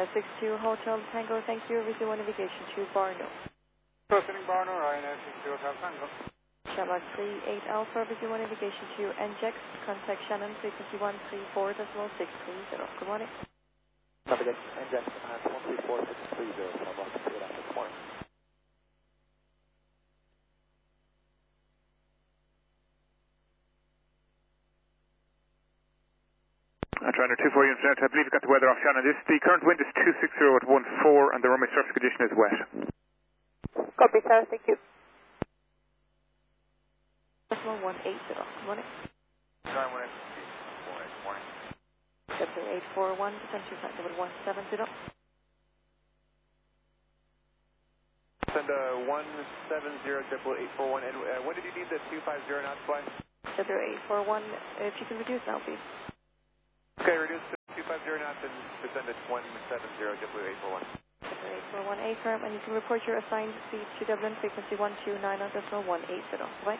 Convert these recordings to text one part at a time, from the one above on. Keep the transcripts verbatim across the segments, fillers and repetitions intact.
six two Hotel Tango, thank you. Visual one navigation to Barno. Proceeding Barno, Ryanair six two Hotel Tango. Shamrock three eight Alpha, visual one navigation to N J X, contact Shannon, frequency one three four decimal six three zero. Good morning. Navigate N J X at one three four six three zero, Shamrock three Alpha, good morning. Uh, Trainer two four units, I believe you got the weather off, Shannon. This, the current wind is two sixty at one four and the runway surface condition is wet. Copy, sir. Thank you. Decimal one eight zero. Good morning. nine one eight, good morning. Chapter eight four one, potential flight level one seven zero. Send a one seven zero triple eight four one. And uh, when did you need the two five zero knots fly? Chapter eight four one, if you can reduce now, please. Okay, reduce to two five zero knots and descend at one seven zero triple eight four one. Chapter eight four one A firm, and you can report your assigned speed to Dublin, frequency one two nine decimal one eight zero. Right?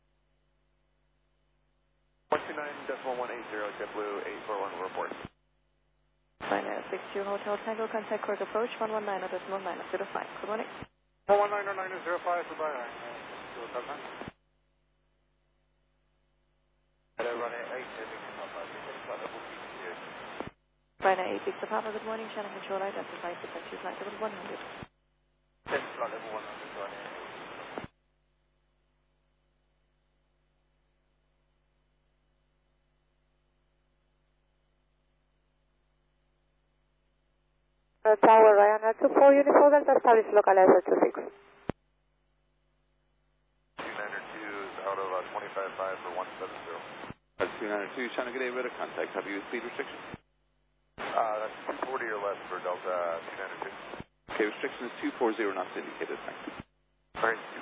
one two nine decimal one eight zero, JetBlue eight four one will report. Ryanair six two Hotel Tango, contact Cork approach one one nine decimal nine zero five. Good morning. one one nine nine zero five, goodbye. Ryanair six two Hotel Tango. Hello, Ryanair eight two Ryanair eight six Papa, good morning. Shannon Control, identify potential flight level one hundred. Yes, flight level one hundred, Ryanair. Uh, Tower, Ryanair two four Uniform Delta, establish localizer two six. two nine two is out of uh, twenty-five five for one seven zero. That's two nine two, Shannon, good day, weather contact. Have you speed restriction? Uh, that's two forty or less for Delta two nine two. Okay, restriction is two forty knots indicated, thanks. Alright,